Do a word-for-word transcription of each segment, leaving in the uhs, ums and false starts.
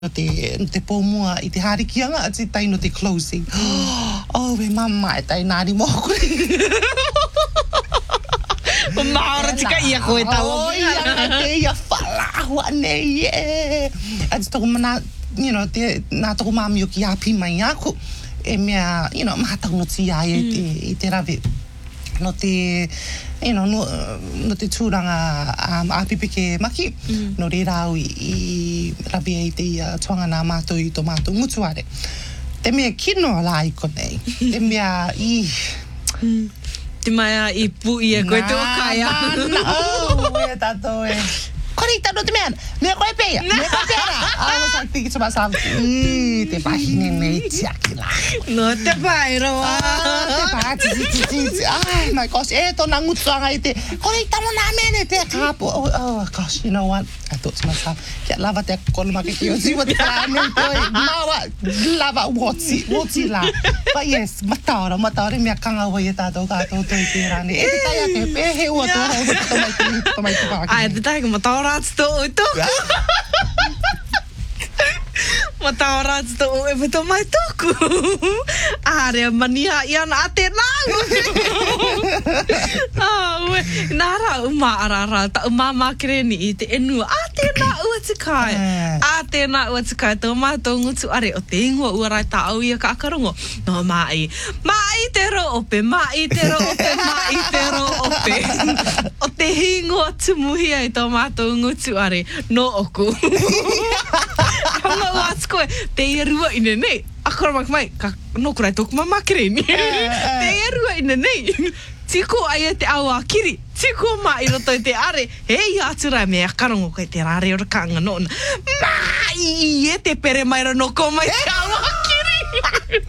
no te, no te pōmua i te harikianga a te tai no te closing. Oh, we mama e tai nāri mōkuri. O maora tika ia koe tau. Oh, ia te ia whalahua nei, e. A te toko mana, you know, te, nā toko māmi o ki api mai ako. E mea, you know, mātau no ti ai e te, i te rawe. No te, you know, no, no te tūranga um, āpipike maki, mm. no re rau i, i rawe i te uh, tuanga nā mātou i tō mātou mutuare. Te mea kino la i konei. Te mea i... Mm. Te mai i pu i e koe te okaia. Nā, oh, e tātou e... Korita, no te mea, mea koe pēia, mea koe pēia. I was like thinking to myself, i te pahine nei tiaki la. No te pai roa. Te pai, titi, titi, titi. Ai, my gosh, e tō nā ngutuanga i te, korita no nā mene te kāpo. Oh, oh gosh, you know what? I thought to myself, kia lava te kolomake ki o tiwa te kāne toi. Mawa, lava woti, woti la. But yes, mataora, mataora, mea kangawa i e tātou kātou toi te rane. E te tai ake, e he ua tō hau te tomai te tomai te pāki. Ai, te tai ka mataora atu tō ui tōku. Mataora atu tō ui e tō mai tōku. Ārea mania i ana a te nāu. Ah, ue, nā rā uma arara, ta uma makereni i te enua. A te nā ua te kai. A te nā ua te kai, tō mātou ngutu are o te ingua uarai tā au ia ka akarongo. No, mai. Mai te ro ope, mai te ro ope, mai te ro ope. O te hingoa tumuhia i tō mātou ngutu are, no oku. Hanga ua atu koe, te ia rua ine nei. Akora mak mai, ka no kurai tōku mamakere ni. Te ia rua ine nei. Tiko ai e te awa kiri. Tiko ma i roto i te are. Hei aturai mea karongo koe te rare ora kanga nona. Mai i e te pere maira no ko mai te awa kiri.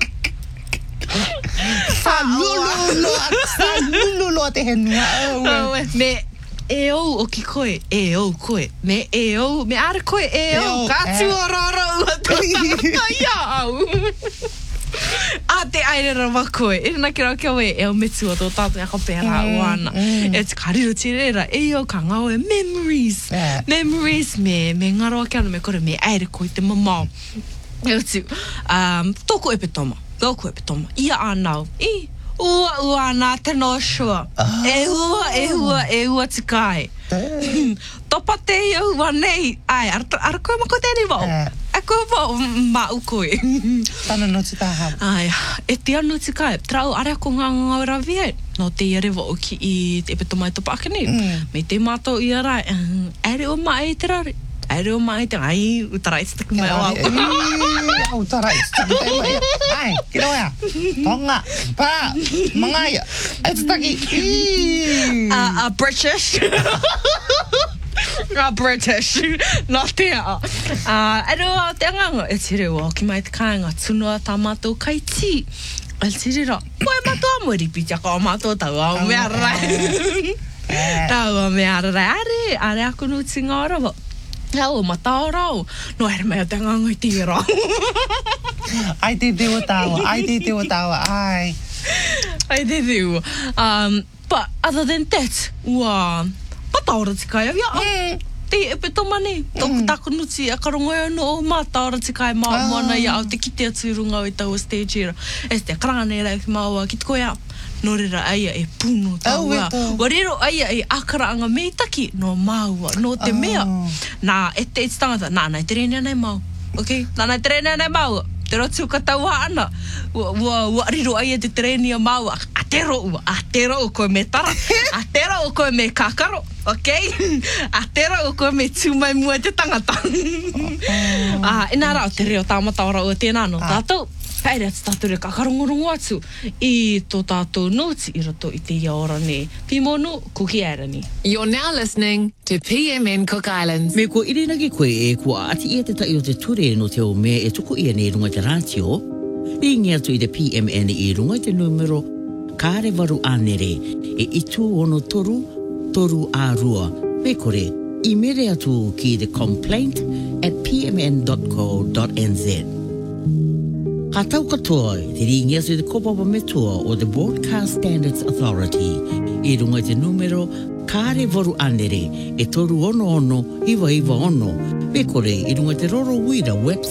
Sa lulu, sa lulu te henua. Me e ou o ki koe, e ou koe. Me e ou, me are koe e ou. Ka tua roro ua tō iau. A te aere rawa koe. E nā ki rau kia we, e o metu o tō tātou e ako pēra o ana. E te kariro te reira, e o ka ngau e memories. Memories me, me ngaro ake ana me kore me aere koe te mamau. E o tu, um, tōku epe toma, tōku epe toma. Ia anau, i, ua ua nā te no shua. E ua, e ua, e ua te kai. Topa te iau wa nei. Ai, ara koe mako tēri wau. A koe wau, mau koe. Tana no te tāhau. Ai, e te anu te kai. Trau, are ako ngā ngau rawi ai. No te iare wau ki i te epe tomai topa ake nei. Me te mātou i arai. Aere o mai te rari. Aere o mai te ai, utarai te taku mai o au. Ai, utarai te taku mai o au. Ai, ki roa. Tonga, pā, mangaia. Ai te taki. A British. A British. Nā te a. E roa te anganga. E tere o, ki mai te kāinga. Tunua tā mātou kai tī. E tere ra. Koe mātou a moripi tia kā mātou tau a mea rai. Tau a mea rai. Are, are ako nu ti ngā rawa. Rau, matao rau. No, ere mea te nganga i tira. Ai te tewa tawa, ai te tewa tawa, ai. Ai te tewa. Um, but other than that, ua, mataora te kai awia. Mm. Te epe toma nei. Tōku mm. takunuti, a karongo e no, mataora te kai maa oh. Moana ia au te kite atu runga o i tau a stage era. E te karane rei ki maua, ki te koe au. No rera aia e puno taua. Oh, Warero aia e akaraanga meitaki no maua, no te oh. mea. Nā, e te iti tangata, nā, nai te rene nei mau. Ok? Nā, nai te rene nei mau. Te rotu ka taua ana. Ua, ua riro aia te treni a mau. Atero ua, atero o koe me tara. Atero o koe me kakaro. Ok? Atero o koe me tūmai mua te tangata. oh. ah, e nā rao te reo tāmataora o tēnā no ah. tātou. Haere atu tātou re kakarongorongo atu i tō tātou noti i roto i te ia ora ne. Pimono, kuki arani. You're now listening to P M N Cook Islands. Me ko iri nagi koe e kua ati ia te tai o te ture no te o mea e tuku ia ne runga te ratio. Ringi atu i te P M N i runga te numero kāre waru anere e itu ono toru, toru a rua. Me kore, i mere atu ki the complaint at p m n dot co dot n z. Ha tau katoa, te ringi atu te kopapa me toa o the Broadcast Standards Authority i runga te numero kāre waru anere e toru ono ono iwa iwa ono Me kore i runga te roro uira website